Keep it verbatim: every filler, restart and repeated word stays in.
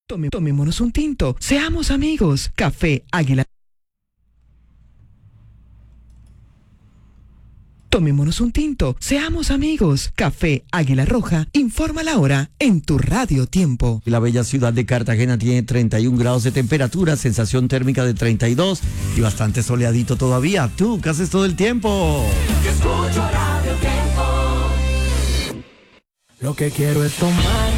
Tome, tomémonos un tinto. Seamos amigos. Café Águila. Tomémonos un tinto. Seamos amigos. Café Águila Roja. Informa la hora en tu Radio Tiempo. La bella ciudad de Cartagena tiene treinta y un grados de temperatura, sensación térmica de treinta y dos y bastante soleadito todavía. ¿Tú qué haces todo el tiempo? Yo escucho Radio Tiempo. Lo que quiero es tomar